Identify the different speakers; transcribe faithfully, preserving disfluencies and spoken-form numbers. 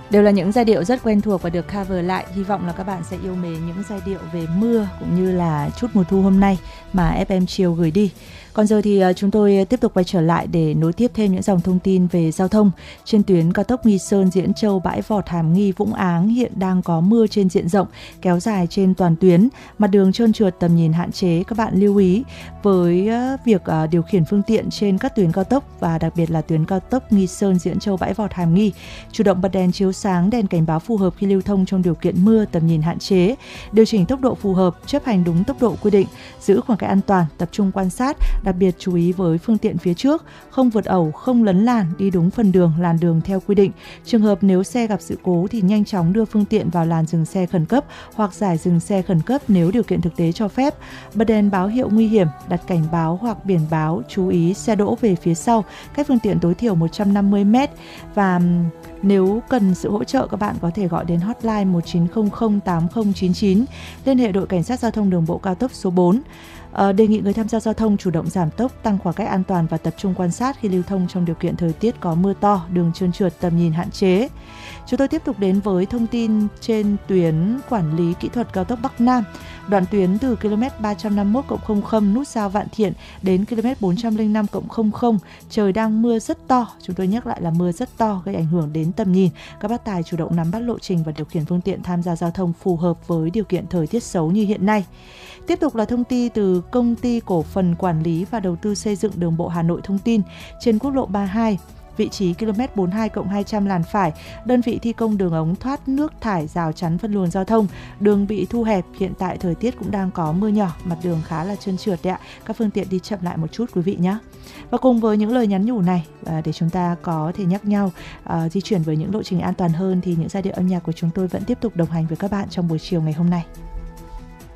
Speaker 1: Đều là những giai điệu rất quen thuộc và được cover lại. Hy vọng là các bạn sẽ yêu mến những giai điệu về mưa cũng như là chút mùa thu hôm nay mà ép em chiều gửi đi. Còn giờ thì chúng tôi tiếp tục quay trở lại để nối tiếp thêm những dòng thông tin về giao thông. Trên tuyến cao tốc Nghi Sơn - Diễn Châu - Bãi Vọt - Hàm Nghi - Vũng Áng hiện đang có mưa trên diện rộng, kéo dài trên toàn tuyến. Mặt đường trơn trượt, tầm nhìn hạn chế. Các bạn lưu ý với việc điều khiển phương tiện trên các tuyến cao tốc và đặc biệt là tuyến cao tốc Nghi Sơn - Diễn Châu - Bãi Vọt - Hàm Nghi. Chủ động bật đèn chiếu sáng, đèn cảnh báo phù hợp khi lưu thông trong điều kiện mưa, tầm nhìn hạn chế. Điều chỉnh tốc độ phù hợp, chấp hành đúng tốc độ quy định, giữ khoảng cách an toàn, tập trung quan sát. Đặc biệt chú ý với phương tiện phía trước, không vượt ẩu, không lấn làn, đi đúng phần đường, làn đường theo quy định. Trường hợp nếu xe gặp sự cố thì nhanh chóng đưa phương tiện vào làn dừng xe khẩn cấp hoặc giải dừng xe khẩn cấp nếu điều kiện thực tế cho phép. Bật đèn báo hiệu nguy hiểm, đặt cảnh báo hoặc biển báo, chú ý xe đỗ về phía sau, cách phương tiện tối thiểu một trăm năm mươi mét. Và nếu cần sự hỗ trợ, các bạn có thể gọi đến hotline một chín không không tám không chín chín, liên hệ đội cảnh sát giao thông đường bộ cao tốc số bốn. À, đề nghị người tham gia giao thông chủ động giảm tốc, tăng khoảng cách an toàn và tập trung quan sát khi lưu thông trong điều kiện thời tiết có mưa to, đường trơn trượt, tầm nhìn hạn chế. Chúng tôi tiếp tục đến với thông tin trên tuyến quản lý kỹ thuật cao tốc Bắc Nam. Đoạn tuyến từ ki lô mét ba trăm năm mươi mốt cộng không không nút giao Vạn Thiện đến ki lô mét bốn trăm lẻ năm cộng không không, trời đang mưa rất to. Chúng tôi nhắc lại là mưa rất to gây ảnh hưởng đến tầm nhìn. Các bác tài chủ động nắm bắt lộ trình và điều khiển phương tiện tham gia giao thông phù hợp với điều kiện thời tiết xấu như hiện nay. Tiếp tục là thông tin từ Công ty Cổ phần Quản lý và Đầu tư Xây dựng Đường bộ Hà Nội thông tin. Trên quốc lộ ba mươi hai, vị trí ki lô mét bốn mươi hai cộng hai trăm làn phải, đơn vị thi công đường ống thoát nước thải rào chắn phân luồng giao thông, đường bị thu hẹp. Hiện tại thời tiết cũng đang có mưa nhỏ, mặt đường khá là trơn trượt đấy ạ. Các phương tiện đi chậm lại một chút quý vị nhé. Và cùng với những lời nhắn nhủ này, để chúng ta có thể nhắc nhau uh, di chuyển với những lộ trình an toàn hơn, thì những giai điệu âm nhạc của chúng tôi vẫn tiếp tục đồng hành với các bạn trong buổi chiều ngày hôm nay.